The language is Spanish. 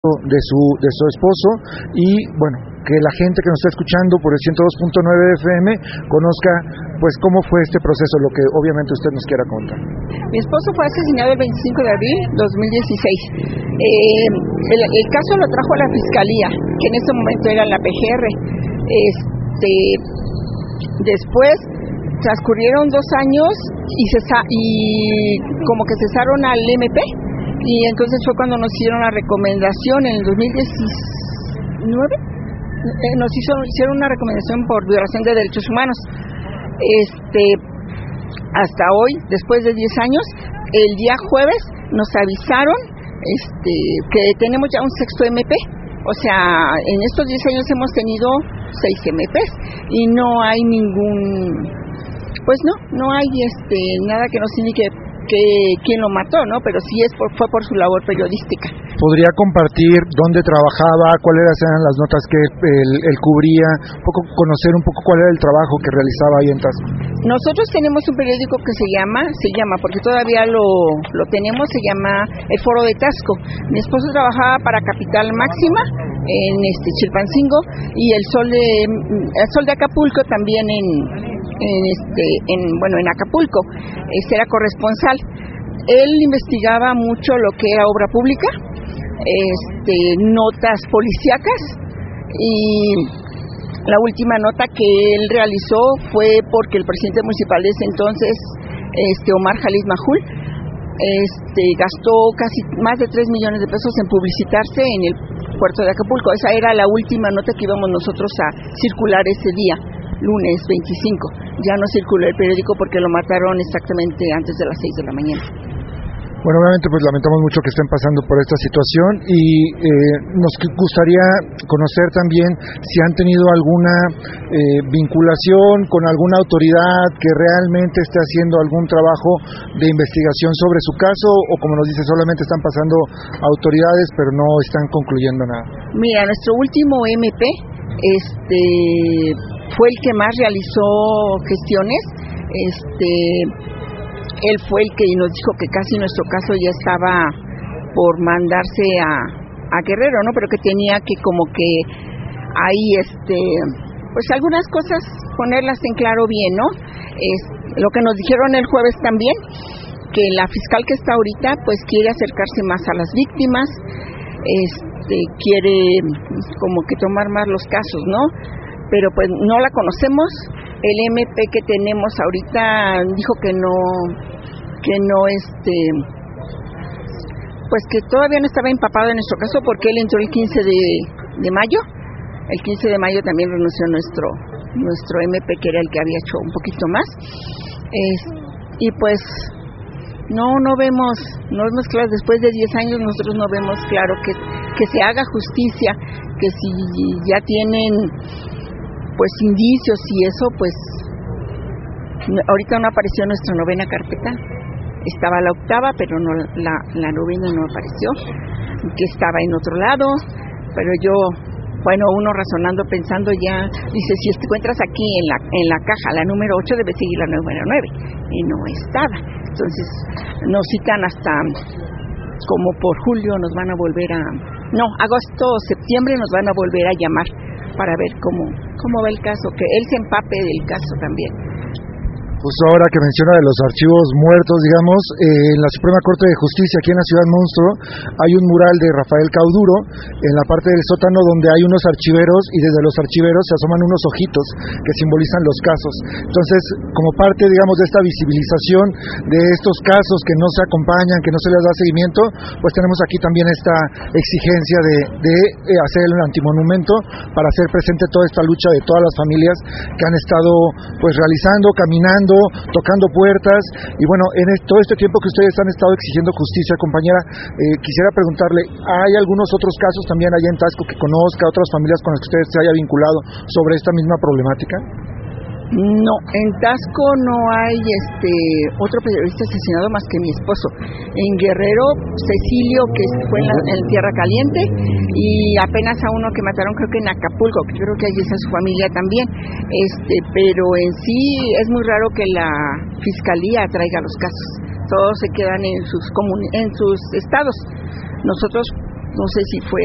de su esposo y bueno, que la gente que nos está escuchando por el 102.9 FM conozca pues cómo fue este proceso, lo que obviamente usted nos quiera contar. Mi esposo fue asesinado el 25 de abril de 2016. El caso lo trajo a la Fiscalía, que en ese momento era la PGR. Después transcurrieron 2 años y como que cesaron al MP, y entonces fue cuando nos hicieron la recomendación en el 2019. Nos hicieron una recomendación por violación de derechos humanos. Hasta hoy, después de 10 años, el día jueves nos avisaron que tenemos ya un 6º MP. O sea, en estos 10 años hemos tenido 6 MPs y no hay no hay nada que nos indique quién lo mató, ¿no? Pero sí fue por su labor periodística. ¿Podría compartir dónde trabajaba, cuáles eran las notas que él cubría, conocer un poco cuál era el trabajo que realizaba ahí en Taxco? Nosotros tenemos un periódico que se llama, porque todavía lo tenemos, se llama El Foro de Taxco. Mi esposo trabajaba para Capital Máxima en Chilpancingo y el Sol de Acapulco también en Acapulco. Era corresponsal. Él investigaba mucho lo que era obra pública, notas policíacas, y la última nota que él realizó fue porque el presidente municipal de ese entonces, Omar Jalid Majul, gastó casi más de 3 millones de pesos en publicitarse en el puerto de Acapulco. Esa era la última nota que íbamos nosotros a circular ese día, lunes 25. Ya no circuló el periódico porque lo mataron exactamente antes de las 6 de la mañana. Bueno, obviamente pues lamentamos mucho que estén pasando por esta situación y nos gustaría conocer también si han tenido alguna vinculación con alguna autoridad que realmente esté haciendo algún trabajo de investigación sobre su caso, o como nos dice, solamente están pasando autoridades pero no están concluyendo nada. Mira, nuestro último MP fue el que más realizó gestiones. Él fue el que nos dijo que casi nuestro caso ya estaba por mandarse a Guerrero, ¿no? Pero que tenía que como que ahí, pues algunas cosas ponerlas en claro bien, ¿no? Lo que nos dijeron el jueves también, que la fiscal que está ahorita, pues quiere acercarse más a las víctimas, quiere como que tomar más los casos, ¿no? Pero pues no la conocemos. El MP que tenemos ahorita dijo que no, pues que todavía no estaba empapado en nuestro caso, porque él entró el 15 de mayo. El 15 de mayo también renunció nuestro MP, que era el que había hecho un poquito más. Y pues no vemos claro, después de 10 años nosotros no vemos claro que se haga justicia, que si ya tienen pues indicios y eso, pues ahorita no apareció nuestra 9ª carpeta. Estaba la 8ª, pero no la 9ª no apareció, que estaba en otro lado. Pero uno razonando, pensando ya, dice, si encuentras aquí en la caja la número 8, debe seguir la número 9, y no estaba. Entonces nos citan hasta como por julio, nos van a volver agosto o septiembre nos van a volver a llamar para ver cómo va el caso, que él se empape del caso también. Justo ahora que menciona de los archivos muertos, digamos, en la Suprema Corte de Justicia, aquí en la Ciudad Monstruo, hay un mural de Rafael Cauduro en la parte del sótano donde hay unos archiveros, y desde los archiveros se asoman unos ojitos que simbolizan los casos. Entonces, como parte, digamos, de esta visibilización de estos casos que no se acompañan, que no se les da seguimiento, pues tenemos aquí también esta exigencia de hacer el antimonumento para hacer presente toda esta lucha de todas las familias que han estado pues realizando, caminando, tocando puertas, y bueno, todo este tiempo que ustedes han estado exigiendo justicia, compañera, quisiera preguntarle, ¿hay algunos otros casos también allá en Taxco que conozca, otras familias con las que ustedes se haya vinculado sobre esta misma problemática? No, en Taxco no hay otro periodista asesinado más que mi esposo. En Guerrero, Cecilio, que fue en Tierra Caliente, y apenas a uno que mataron, creo que en Acapulco, que creo que allí está su familia también. Pero en sí es muy raro que la fiscalía traiga los casos. Todos se quedan en sus estados. Nosotros, no sé si fue